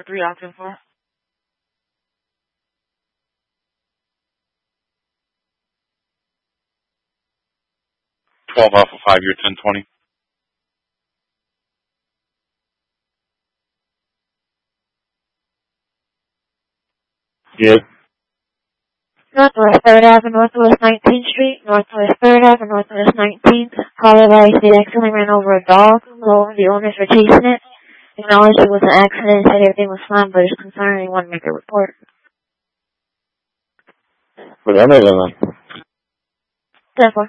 Alpha 3, option 4. 12 Alpha 5, you're 1020. Good. Northwest 3rd Ave, Northwest 19th Street, Northwest 3rd Ave, Northwest 19th. Caller advised they accidentally ran over a dog. The owners were chasing it. Acknowledged it was an accident, said everything was fine, but is concerned and wanted to make a report. But I'm not gonna. 10-4.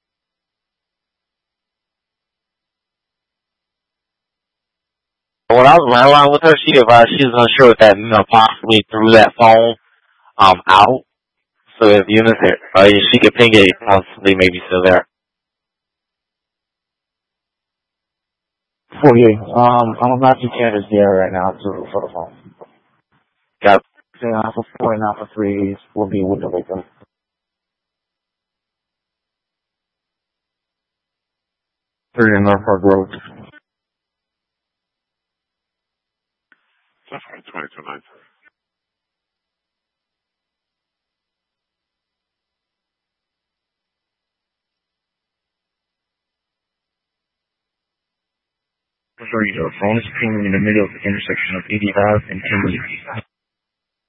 When I was running along with her, she advised she was unsure if that possibly threw that phone out. So if units she could ping it, possibly maybe still there. 48. I'm about to canvas there right now for the phone. Got it. So Alpha 4 and Alpha 3 will be with the victim. Three in Norfolk Road. 22-9. Sorry, the phone is pinging in the middle of the intersection of 85 and Kimberly.